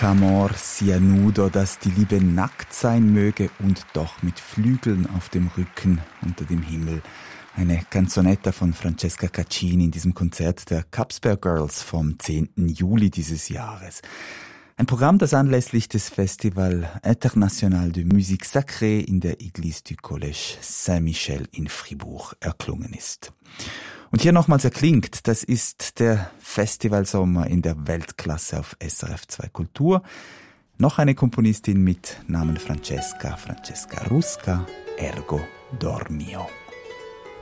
Amor sia nudo, dass die Liebe nackt sein möge und doch mit Flügeln auf dem Rücken unter dem Himmel. Eine Canzonetta von Francesca Caccini in diesem Konzert der Capsper Girls vom 10. Juli dieses Jahres. Ein Programm, das anlässlich des Festival International de Musique Sacrée in der Église du Collège Saint-Michel in Fribourg erklungen ist. Und hier nochmals erklingt, das ist der Festivalsommer in der Weltklasse auf SRF 2 Kultur. Noch eine Komponistin mit Namen Francesca Rusca, Ergo Dormio.